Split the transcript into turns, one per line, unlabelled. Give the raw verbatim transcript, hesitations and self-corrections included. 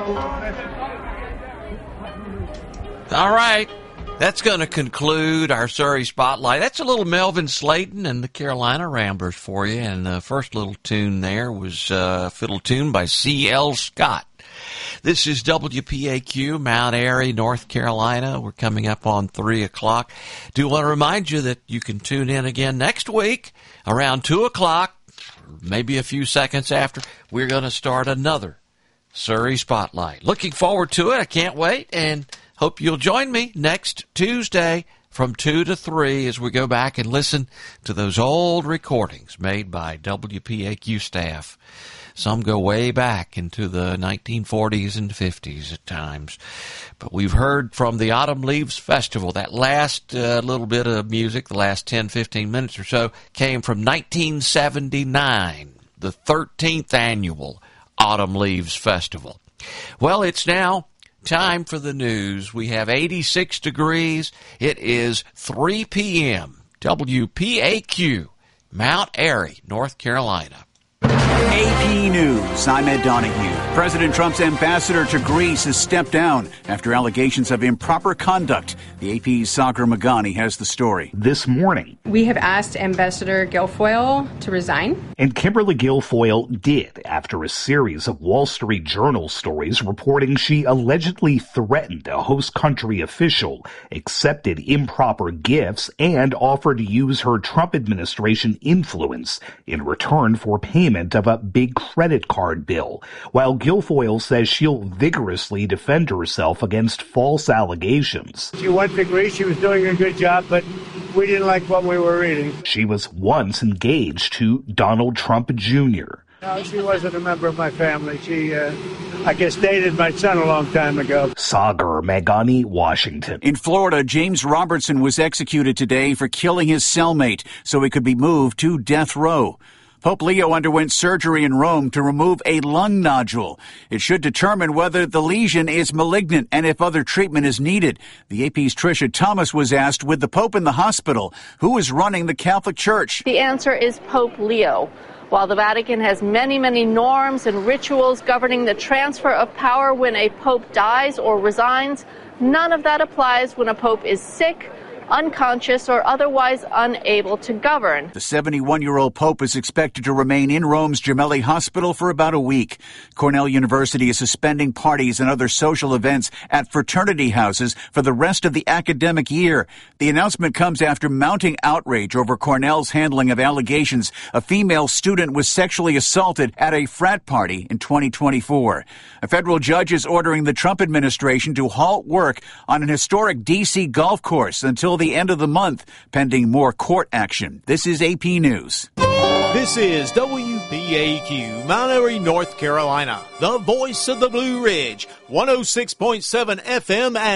All right. That's going to conclude our Surrey Spotlight. That's a little Melvin Slayton and the Carolina Ramblers for you. And the first little tune there was a fiddle tune by C L Scott. This is W P A Q, Mount Airy, North Carolina. We're coming up on three o'clock. Do want to remind you that you can tune in again next week around two o'clock, maybe a few seconds after. We're going to start another Surrey Spotlight. Looking forward to it. I can't wait, and hope you'll join me next Tuesday from two to three as we go back and listen to those old recordings made by W P A Q staff. Some go way back into the nineteen forties and fifties at times. But we've heard from the Autumn Leaves Festival. That last uh, little bit of music, the last ten, fifteen minutes or so, came from nineteen seventy-nine, the thirteenth annual Autumn Leaves Festival. Well, it's now time for the news. We have eighty-six degrees. It is three p.m. W P A Q, Mount Airy, North Carolina.
A P News, I'm Ed Donahue. President Trump's ambassador to Greece has stepped down after allegations of improper conduct. The A P's Sagar Meghani has the story.
This morning,
we have asked Ambassador Guilfoyle to resign.
And Kimberly Guilfoyle did after a series of Wall Street Journal stories reporting she allegedly threatened a host country official, accepted improper gifts, and offered to use her Trump administration influence in return for payment of a big credit card bill, while Guilfoyle says she'll vigorously defend herself against false allegations.
She went to Greece. She was doing a good job, but we didn't like what we were reading.
She was once engaged to Donald Trump Junior
No, she wasn't a member of my family. She, uh, I guess, dated my son a long time ago.
Sagar Meghani, Washington.
In Florida, James Robertson was executed today for killing his cellmate so he could be moved to death row. Pope Leo underwent surgery in Rome to remove a lung nodule. It should determine whether the lesion is malignant and if other treatment is needed. The A P's Tricia Thomas was asked, with the Pope in the hospital, who is running the Catholic Church?
The answer is Pope Leo. While the Vatican has many, many norms and rituals governing the transfer of power when a pope dies or resigns, none of that applies when a pope is sick, unconscious, or otherwise unable to govern.
The seventy-one-year-old pope is expected to remain in Rome's Gemelli Hospital for about a week. Cornell University is suspending parties and other social events at fraternity houses for the rest of the academic year. The announcement comes after mounting outrage over Cornell's handling of allegations a female student was sexually assaulted at a frat party in twenty twenty-four. A federal judge is ordering the Trump administration to halt work on an historic D C golf course until the end of the month, pending more court action. This is A P News.
This is W P A Q, Mount Airy, North Carolina, the voice of the Blue Ridge, one oh six point seven F M and